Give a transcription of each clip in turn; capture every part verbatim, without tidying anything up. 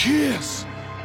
Kiss.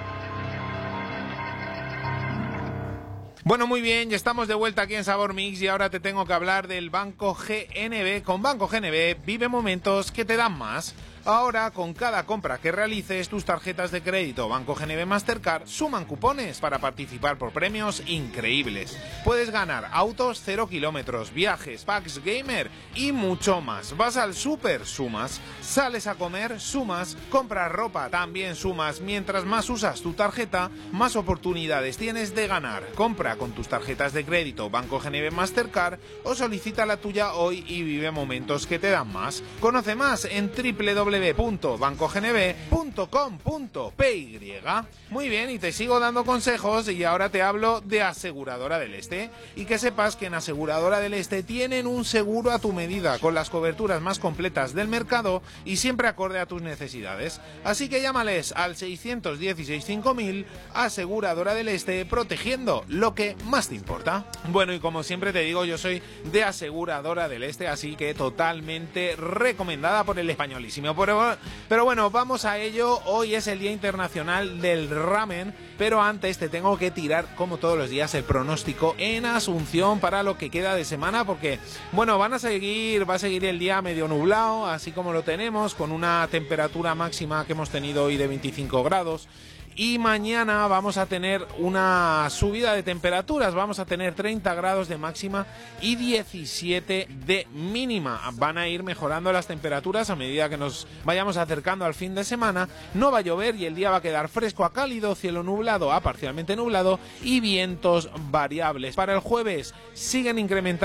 Bueno, muy bien, ya estamos de vuelta aquí en Sabor Mix y ahora te tengo que hablar del Banco G N B. Con Banco G N B vive momentos que te dan más. Ahora, con cada compra que realices, tus tarjetas de crédito Banco G N B Mastercard suman cupones para participar por premios increíbles. Puedes ganar autos cero kilómetros, viajes, packs gamer y mucho más. Vas al súper, sumas. Sales a comer, sumas. Compras ropa, también sumas. Mientras más usas tu tarjeta, más oportunidades tienes de ganar. Compra con tus tarjetas de crédito Banco G N B Mastercard o solicita la tuya hoy y vive momentos que te dan más. Conoce más en doble u doble u doble u punto banco g n b punto com punto p y. Muy bien, y te sigo dando consejos y ahora te hablo de Aseguradora del Este. Y que sepas que en Aseguradora del Este tienen un seguro a tu medida, con las coberturas más completas del mercado y siempre acorde a tus necesidades. Así que llámales al seiscientos dieciséis cinco mil, Aseguradora del Este, protegiendo lo que más te importa. Bueno, y como siempre te digo, yo soy de Aseguradora del Este, así que totalmente recomendada por el españolísimo. Pero, pero bueno, vamos a ello. Hoy es el Día Internacional del Ramen, pero antes te tengo que tirar, como todos los días, el pronóstico en Asunción para lo que queda de semana, porque, bueno, van a seguir, va a seguir el día medio nublado, así como lo tenemos, con una temperatura máxima que hemos tenido hoy de veinticinco grados. Y mañana vamos a tener una subida de temperaturas, vamos a tener treinta grados de máxima y diecisiete de mínima. Van a ir mejorando las temperaturas a medida que nos vayamos acercando al fin de semana. No va a llover y el día va a quedar fresco a cálido, cielo nublado a parcialmente nublado y vientos variables. Para el jueves siguen incrementando